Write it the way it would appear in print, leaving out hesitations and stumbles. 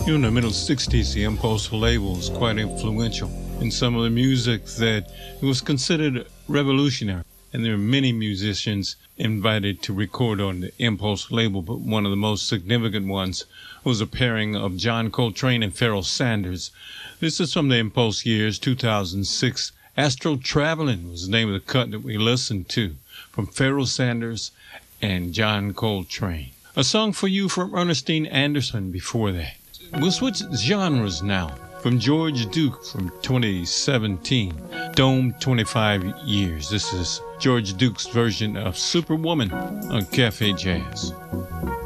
In the middle 60s, the Impulse label was quite influential in some of the music that it was considered revolutionary. And there are many musicians invited to record on the Impulse label, but one of the most significant ones was a pairing of John Coltrane and Pharoah Sanders. This is from the Impulse years, 2006. Astro Travelin' was the name of the cut that we listened to from Pharoah Sanders and John Coltrane. A song for you from Ernestine Anderson before that. We'll switch genres now. From George Duke from 2017, Dome 25 Years. This is George Duke's version of Superwoman on Cafe Jazz.